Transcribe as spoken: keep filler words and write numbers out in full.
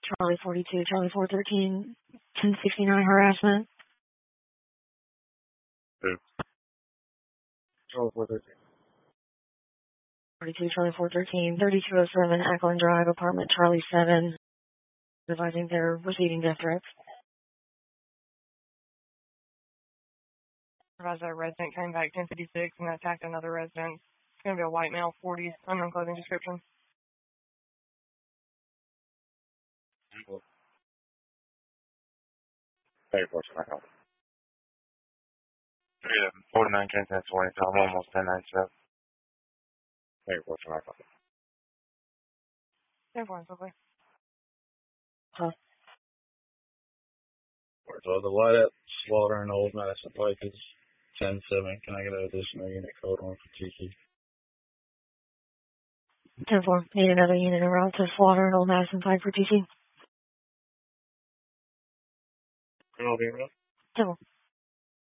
Charlie forty-two, Charlie four thirteen, ten sixty-nine harassment. Who? Charlie four thirteen. forty-two, Charlie four thirteen, thirty-two oh seven, Ackland Drive, apartment Charlie seven. Advising they're receiving death threats. Advise that a resident came back ten fifty-six and attacked another resident. It's going to be a white male, forties, unknown clothing description. Hey, what's my help? Yeah, forty-nine, ten, ten, twenty, I'm almost ten ninety-seven. Hey, what's my help? ten four, okay. Huh. So the light up Slaughter and Old Madison Pike is ten seven. Can I get an additional unit code on for T C? ten four, need another unit en route to Slaughter and Old Madison Pike for T C. Can I be around? ten four.